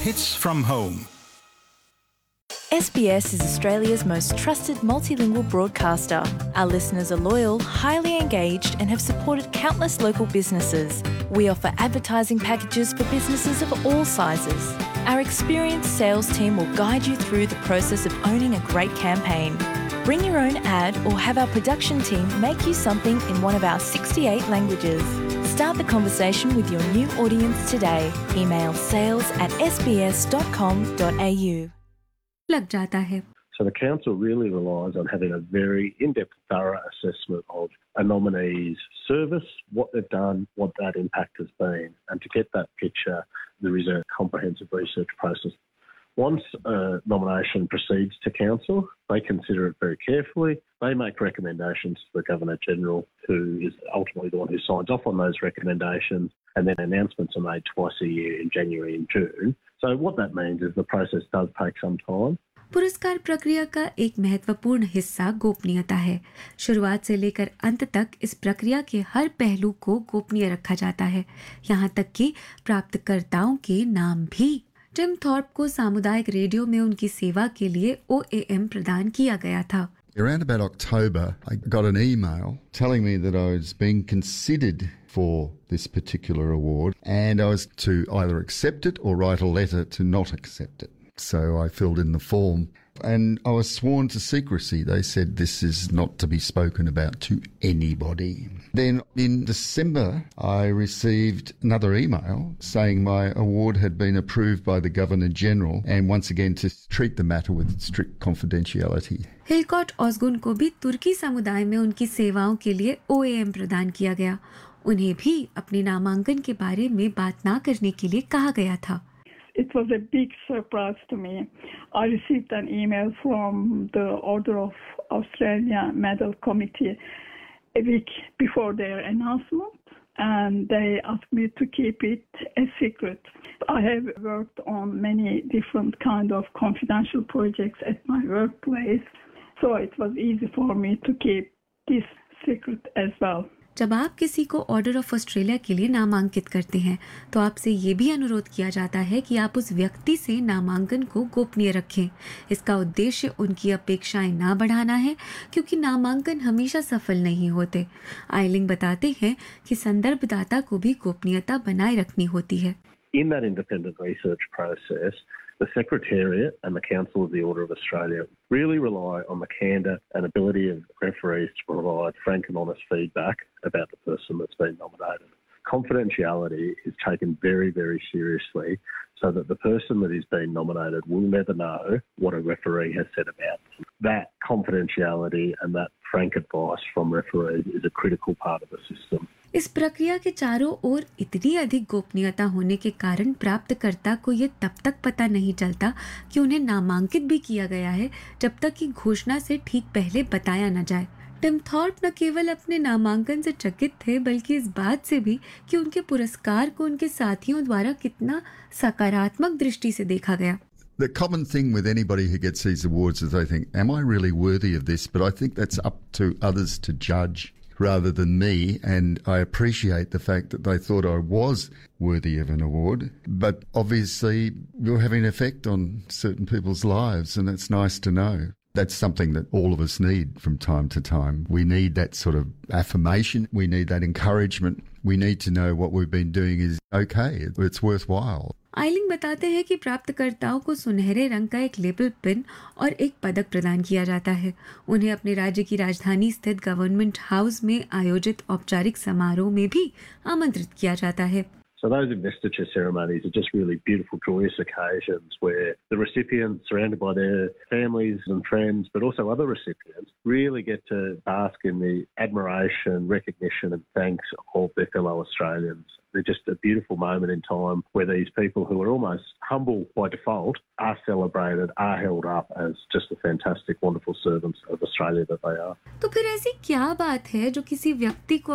Hits from home. SBS is Australia's most trusted multilingual broadcaster. Our listeners are loyal, highly engaged, and have supported countless local businesses. We offer advertising packages for businesses of all sizes. Our experienced sales team will guide you through the process of owning a great campaign. Bring your own ad or have our production team make you something in one of our 68 languages. Start the conversation with your new audience today. Email sales@sbs.com.au. लग जाता है. So the council really relies on having a very in-depth, thorough assessment of a nominee's service, what they've done, what that impact has been. And to get that picture, there is a comprehensive research process. Once a nomination proceeds to council, they consider it very carefully. They make recommendations to the Governor-General, who is ultimately the one who signs off on those recommendations, and then announcements are made twice a year in January and June. So what that means is the process does take some time. पुरस्कार प्रक्रिया का एक महत्वपूर्ण हिस्सा गोपनीयता है. शुरुआत से लेकर अंत तक इस प्रक्रिया के हर पहलू को गोपनीय रखा जाता है, यहाँ तक कि प्राप्तकर्ताओं के नाम भी. टिम थॉर्प को सामुदायिक रेडियो में उनकी सेवा के लिए OAM प्रदान किया गया था. Around about October, I got an email telling me that I was being considered for this particular award and I was to either accept it or write a letter to not accept it. So I filled in the form and I was sworn to secrecy. They said this is not to be spoken about to anybody. Then in December, I received another email saying my award had been approved by the Governor-General and once again to treat the matter with strict confidentiality. हिलकॉट ऑस्गुन को भी तुर्की समुदाय में उनकी सेवाओं के लिए OAM प्रदान किया गया. उन्हें भी अपने नामांकन के बारे में बात ना करने के लिए कहा गया था. It was a big surprise to me. I received an email from the Order of Australia Medal Committee a week before their announcement, and they asked me to keep it a secret. I have worked on many different kind of confidential projects at my workplace, so it was easy for me to keep this secret as well. जब आप किसी को order of Australia के लिए नामांकित करते हैं तो आपसे ये भी अनुरोध किया जाता है कि आप उस व्यक्ति से नामांकन को गोपनीय रखें. इसका उद्देश्य उनकी अपेक्षाएं ना बढ़ाना है, क्योंकि नामांकन हमेशा सफल नहीं होते. आइलिंग बताते हैं कि संदर्भदाता को भी गोपनीयता बनाए रखनी होती है. In that independent research process, the Secretariat and the Council of the Order of Australia really rely on the candour and ability of referees to provide frank and honest feedback about the person that's been nominated. Confidentiality is taken very, very seriously so that the person that is being nominated will never know what a referee has said about them. That confidentiality and that frank advice from referees is a critical part of the system. इस प्रक्रिया के चारों ओर इतनी अधिक गोपनीयता होने के कारण प्राप्तकर्ता को ये तब तक पता नहीं चलता कि उन्हें नामांकित भी किया गया है जब तक कि घोषणा से ठीक पहले बताया न जाए. टिम थॉर्प न केवल अपने नामांकन से चकित थे, बल्कि इस बात से भी कि उनके पुरस्कार को उनके साथियों द्वारा कितना सकारात्मक दृष्टि से देखा गया. The common thing with anybody who gets these awards is they think, am I really worthy of this? But I think that's up to others to judge rather than me, and I appreciate the fact that they thought I was worthy of an award. But obviously, you're having an effect on certain people's lives, and it's nice to know. That's something that all of us need from time to time. We need that sort of affirmation. We need that encouragement. We need to know what we've been doing is okay. It's worthwhile. आइलिंग बताते हैं कि प्राप्तकर्ताओं को सुनहरे रंग का एक label pin और एक पदक प्रदान किया जाता है. उन्हें अपने राज्य की राजधानी स्थित गवर्नमेंट हाउस में आयोजित औपचारिक समारोह में भी आमंत्रित किया जाता है. So those investiture ceremonies are just really beautiful, joyous occasions where the recipients, surrounded by their families and friends, but also other recipients, really get to bask in the admiration, recognition and thanks of their fellow Australians. They're just a beautiful moment in time where these people who are almost humble by default are celebrated, are held up as just the fantastic, wonderful servants of Australia that they are. तो फिर ऐसी क्या बात है जो किसी व्यक्ति को